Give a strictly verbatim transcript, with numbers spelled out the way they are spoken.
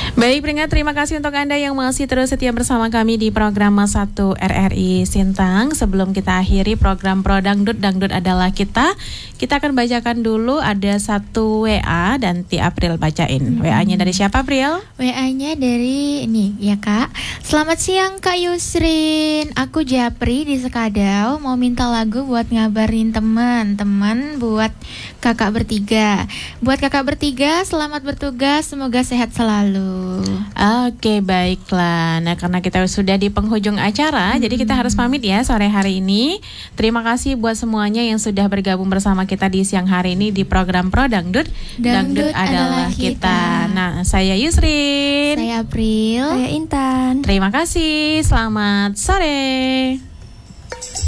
Baik, Peringat, terima kasih untuk Anda yang masih terus setia bersama kami di program satu R R I Sintang. Sebelum kita akhiri program Pro Dangdut, Dangdut adalah kita, kita akan bacakan dulu ada satu W A dan Ti April bacain. Hmm. W A-nya dari siapa, April? W A-nya dari ini ya Kak. Selamat siang Kak Yusrin. Aku Japri di Sekadau, mau minta lagu buat ngabarin teman-teman buat kakak bertiga. Buat kakak bertiga, selamat bertugas, semoga sehat selalu. Oke, baiklah. Nah, karena kita sudah di penghujung acara, hmm. jadi kita harus pamit ya sore hari ini. Terima kasih buat semuanya yang sudah bergabung bersama kita di siang hari ini di program Pro Dangdut. Dangdut, Dangdut adalah kita. kita. Nah, saya Yusrin. Saya April. Saya Intan. Terima kasih. Selamat sore.